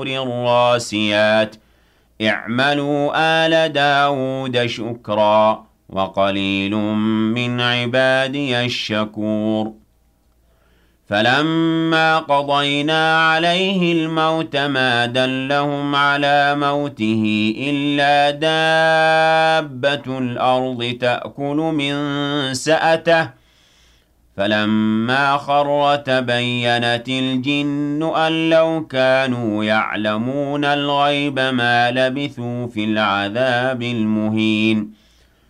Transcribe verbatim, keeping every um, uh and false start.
الراسيات اعملوا آل داود شكرا وقليل من عبادي الشكور فلما قضينا عليه الموت ما دلهم على موته إلا دابة الأرض تأكل من سأته فلما خر تبينت الجن أن لو كانوا يعلمون الغيب ما لبثوا في العذاب المهين